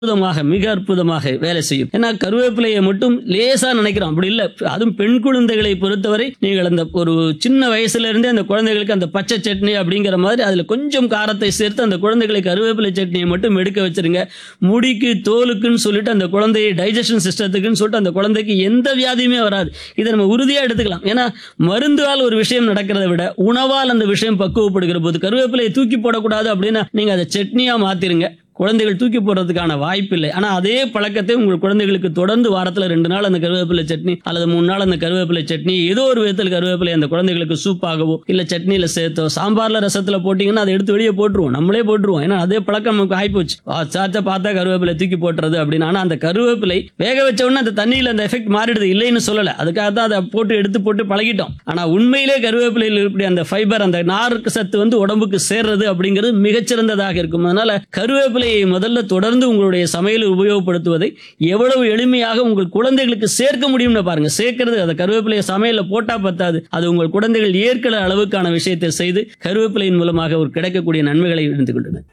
மிக அற்புதமாக வேலை செய்யும். ஏன்னா கருவேப்பிலையை மட்டும் லேசா நினைக்கிறோம், அப்படி இல்ல. அதுவும் பெண் குழந்தைகளை பொறுத்தவரை நீங்கள் அந்த ஒரு சின்ன வயசுல இருந்தே அந்த குழந்தைகளுக்கு அந்த பச்சை சட்னி அப்படிங்கிற மாதிரி அதுல கொஞ்சம் காரத்தை சேர்த்து அந்த குழந்தைகளை கருவேப்பிலை சட்னியை மட்டும் எடுக்க வச்சிருங்க. முடிக்கு தோலுக்குன்னு சொல்லிட்டு அந்த குழந்தையை டைஜஷன் சிஸ்டத்துக்குன்னு சொல்லிட்டு அந்த குழந்தைக்கு எந்த வியாதியுமே வராது. இதை நம்ம உறுதியா எடுத்துக்கலாம். ஏன்னா மருந்தால் ஒரு விஷயம் நடக்கிறத விட உணவால் அந்த விஷயம் பக்குவப்படுகிற போது கருவேப்பிலையை தூக்கி போடக்கூடாது அப்படின்னா நீங்க அதை சட்னியா மாத்திருங்க. குழந்தைகள் தூக்கி போடுறதுக்கான வாய்ப்பு இல்லை. ஆனா அதே பழக்கத்தை உங்கள் குழந்தைகளுக்கு தொடர்ந்து வாரத்தில் 2 நாள் அந்த கருவேப்பிலை சட்னி அல்லது 3 நாள் அந்த கருவேப்பிலை சட்னி ஏதோ ஒரு விதத்தில் கருவேப்பிலை அந்த குழந்தைகளுக்கு சூப்பாகவோ இல்ல சட்னியில சேர்த்தோ சாம்பார்ல ரசத்துல போட்டீங்கன்னா அதை எடுத்து வெளியே போட்டுருவோம், நம்மளே போட்டுருவோம். ஏன்னா அதே பழக்கம் நமக்கு ஆயிப்போச்சு. சாச்சா பார்த்தா கருவேப்பிலை தூக்கி போட்டுறது அப்படின்னு. ஆனா அந்த கருவேப்பிலை வேக வச்ச உடனே அந்த தண்ணியில அந்த எஃபெக்ட் மாறிடுது, இல்லைன்னு சொல்லல. அதுக்காக தான் அதை போட்டு எடுத்து போட்டு பழகிட்டோம். ஆனா உண்மையிலே கருவேப்பிலையில் இருக்கக்கூடிய அந்த ஃபைபர், அந்த நாருக்கு சத்து உடம்புக்கு சேர்றது அப்படிங்கிறது மிகச்சிறந்ததாக இருக்கும். அதனால கருவேப்பிலை முதல்ல தொடர்ந்து உங்களுடைய சமையலில் உபயோகப்படுத்துவதை எவ்வளவு எளிமையாக உங்கள் குழந்தைகளுக்கு சேர்க்க முடியும்னு பாருங்க. சேர்க்கிறது, அந்த கருவேப்பிலையை சமையல்ல போட்டா பத்தாது, அது உங்கள் குழந்தைகள் ஏற்கிற அளவுக்கான விஷயத்தை செய்து கருவேப்பிலையின் மூலமாக ஒரு கிடைக்கக்கூடிய நன்மைகளை இருந்து கொண்டனர்.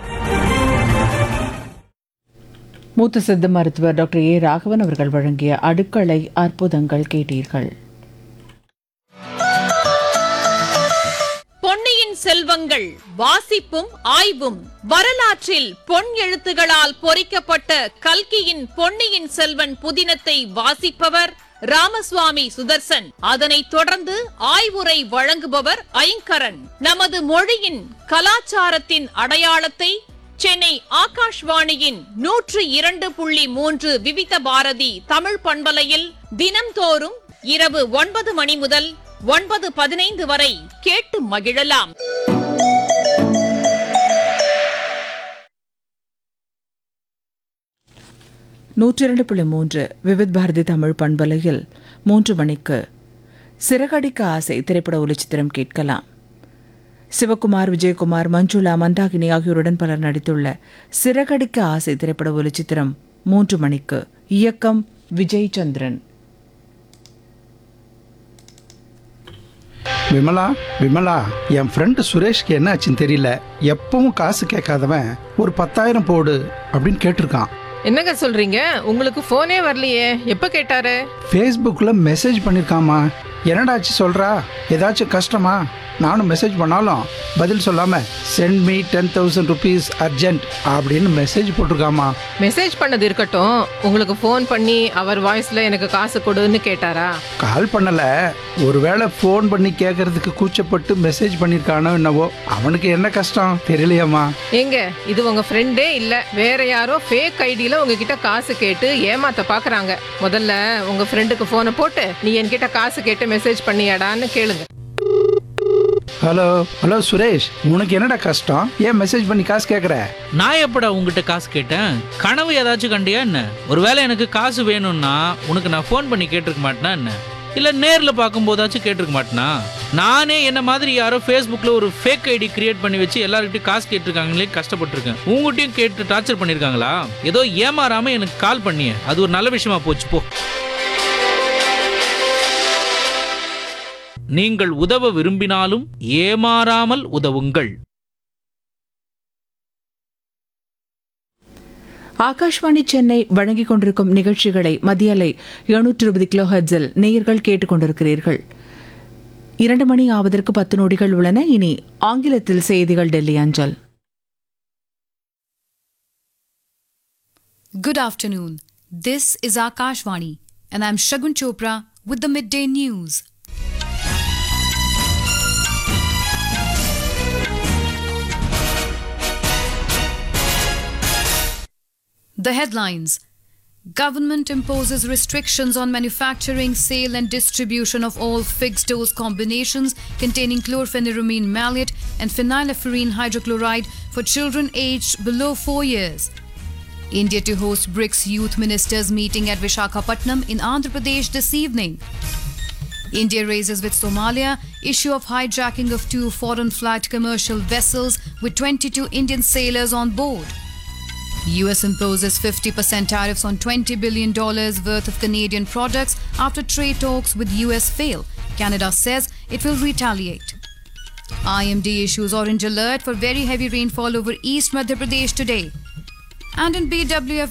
மூத்த சித்த மருத்துவர் டாக்டர் ஏ ராகவன் அவர்கள் வழங்கிய அடுக்களை அற்புதங்கள் கேட்டீர்கள். பொன்னியின் செல்வங்கள் வாசிப்பும் ஆய்வும். வரலாற்றில் பொன் எழுத்துகளால் பொறிக்கப்பட்ட கல்கியின் பொன்னியின் செல்வன் புதினத்தை வாசிப்பவர் ராமசுவாமி சுதர்சன். அதனைத் தொடர்ந்து ஆய்வுரை வழங்குபவர் ஐங்கரன். நமது மொழியின் கலாச்சாரத்தின் அடையாளத்தை சென்னை ஆகாஷ்வாணியின் 102.3 விவித பாரதி தமிழ் பண்பலையில் தினம்தோறும் இரவு 9 மணி முதல் 9:15 வரை கேட்டு மகிழலாம். நூற்றி 2.3 விவித் பாரதி தமிழ் பண்பலையில் 3 மணிக்கு சிறகடிக்க ஆசை திரைப்பட ஒளிச்சித்திரம் கேட்கலாம். சிவகுமார், விஜயகுமார், மஞ்சுளா, மந்தாகினி ஆகியோருடன் பலர் நடித்துள்ள சிறகடிக்க ஆசை திரைப்பட ஒளிச்சித்திரம் 3 மணிக்கு. இயக்கம் விஜய் சந்திரன். விமலா, என் ஃப்ரெண்டு சுரேஷ்க்கு என்ன ஆச்சுன்னு தெரியல. எப்பவும் காசு கேட்காதவன் ஒரு 10,000 போடு அப்படின்னு கேட்டிருக்கான். என்னங்க சொல்றீங்க? உங்களுக்கு போனே வரலையே, எப்ப கேட்டாரு? ஃபேஸ்புக்ல மெசேஜ் பண்ணிருக்காமா. என்னடாச்சு சொல்றா? ஏதாச்சும் கஷ்டமா? நானும் மெசேஜ் பண்ணாலும் பதில் சொல்லாம சென்ட் மீ 10,000 rupees அர்ஜென்ட் அப்படின்னு மெசேஜ் போட்டிருக்காமா. மெசேஜ் பண்ணது இருக்கட்டும், உங்களுக்கு ஃபோன் பண்ணி அவர் வாய்ஸ்ல எனக்கு காசு கொடுன்னு கேட்டாரா? கால் பண்ணல, ஒருவேளை ஃபோன் பண்ணி கேட்கறதுக்கு கூச்சப்பட்டு மெசேஜ் பண்ணிருக்கானோ என்னவோ. அவனுக்கு என்ன கஷ்டம் தெரியலையாமா. எங்க இது உங்க ஃப்ரெண்டே இல்ல, வேற யாரோ ஃபேக் ஐடியில உங்ககிட்ட காசு கேட்டு ஏமாத்த பாக்குறாங்க. முதல்ல உங்க ஃப்ரெண்டுக்கு போனை போட்டு நீ என்கிட்ட காசு கேட்டு மெசேஜ் பண்ணியாடான்னு கேளுங்க. ஹலோ சுரேஷ், உனக்கு என்னடா கஷ்டம்? ஏன் மெசேஜ் பண்ணி காசு கேட்குற? நான் எப்படா உங்ககிட்ட காசு கேட்டேன்? கனவு ஏதாச்சும் கண்டியா என்ன? ஒருவேளை எனக்கு காசு வேணும்னா உனக்கு நான் ஃபோன் பண்ணி கேட்டிருக்க மாட்டேனா என்ன? இல்லை நேரில் பார்க்கும்போதாச்சும் கேட்டிருக்க மாட்டேனா? நானே என்ன மாதிரி யாரோ ஃபேஸ்புக்கில் ஒரு ஃபேக் ஐடி கிரியேட் பண்ணி வச்சு எல்லார்கிட்டையும் காசு கேட்டிருக்காங்களே கஷ்டப்பட்டிருக்கேன். உங்ககிட்டையும் கேட்டு டார்ச்சர் பண்ணியிருக்காங்களா? ஏதோ ஏமாறாமல் எனக்கு கால் பண்ணிய, அது ஒரு நல்ல விஷயமா போச்சு போ. நீங்கள் உதவ விரும்பினாலும் ஏமாறாமல் உதவுங்கள். ஆகாஷ்வாணி சென்னை வழங்கிக் கொண்டிருக்கும் நிகழ்ச்சிகளை மதியலை 720 கிலோஹெர்ட்ஸில் நேயர்கள் கேட்டுக்கொண்டிருக்கிறீர்கள். 2 மணி ஆவதற்கு 10 நொடிகள் உள்ளன. இனி ஆங்கிலத்தில் செய்திகள் டெல்லி அஞ்சல். Good afternoon. This is Akashvani and I'm Shagun Chopra with the midday news. The headlines. Government imposes restrictions on manufacturing, sale and distribution of all fixed-dose combinations containing chlorpheniramine maleate and phenylephrine hydrochloride for children aged below 4 years. India to host BRICS Youth Ministers meeting at Visakhapatnam in Andhra Pradesh this evening. India raises with Somalia issue of hijacking of 2 foreign flight commercial vessels with 22 Indian sailors on board. US imposes 50% tariffs on $20 billion worth of Canadian products after trade talks with US fail. Canada says it will retaliate. IMD issues orange alert for very heavy rainfall over East Madhya Pradesh today. And in BWF